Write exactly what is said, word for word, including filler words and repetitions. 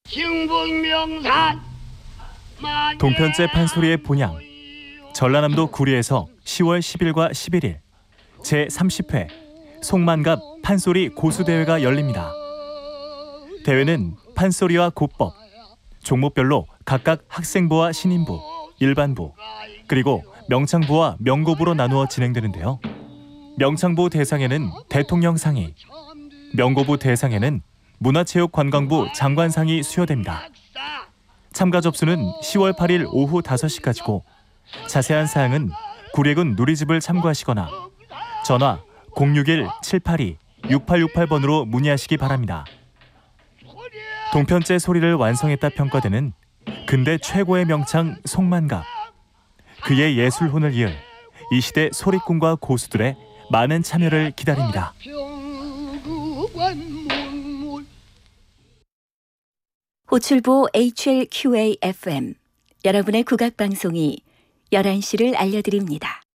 충북명산 동편제 판소리의 본향, 전라남도 구리에서 시월 십일과 십일일 제삼십 회 송만갑 판소리 고수대회가 열립니다. 대회는 판소리와 고법, 종목별로 각각 학생부와 신인부, 일반부, 그리고 명창부와 명고부로 나누어 진행되는데요. 명창부 대상에는 대통령상이, 명고부 대상에는 문화체육관광부 장관상이 수여됩니다. 참가 접수는 시월 팔일 오후 다섯 시까지고 자세한 사항은 구례군 누리집을 참고하시거나 전화 공육일 칠팔이 육팔육팔 번으로 문의하시기 바랍니다. 동편제 소리를 완성했다 평가되는 근대 최고의 명창 송만갑, 그의 예술혼을 이을 이 시대 소리꾼과 고수들의 많은 참여를 기다립니다. 호출부 에이치엘큐에이에프엠, 여러분의 국악방송이 열한 시를 알려드립니다.